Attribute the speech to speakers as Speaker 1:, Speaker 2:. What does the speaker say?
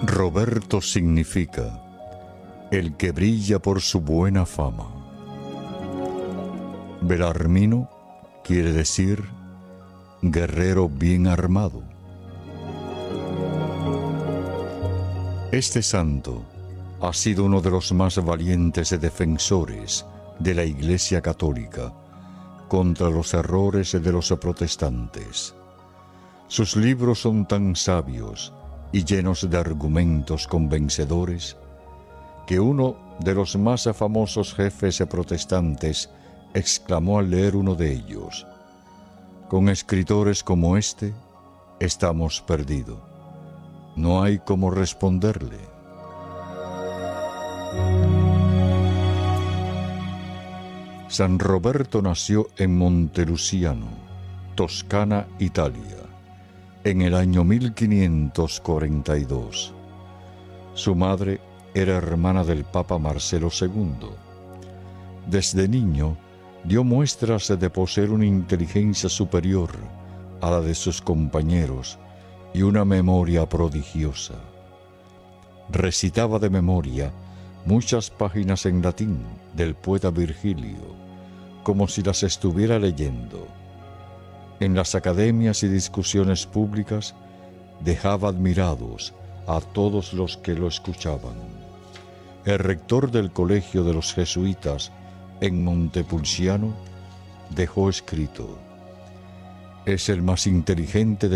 Speaker 1: Roberto significa el que brilla por su buena fama. Belarmino quiere decir guerrero bien armado. Este santo ha sido uno de los más valientes defensores de la Iglesia Católica contra los errores de los protestantes. Sus libros son tan sabios y llenos de argumentos convencedores que uno de los más famosos jefes protestantes exclamó al leer uno de ellos: con escritores como este estamos perdidos. No hay cómo responderle. San Roberto nació en Monteluciano, Toscana, Italia, en el año 1542. Su madre era hermana del Papa Marcelo II. Desde niño dio muestras de poseer una inteligencia superior a la de sus compañeros y una memoria prodigiosa. Recitaba de memoria muchas páginas en latín del poeta Virgilio, como si las estuviera leyendo. En las academias y discusiones públicas dejaba admirados a todos los que lo escuchaban. El rector del colegio de los jesuitas en Montepulciano dejó escrito: es el más inteligente de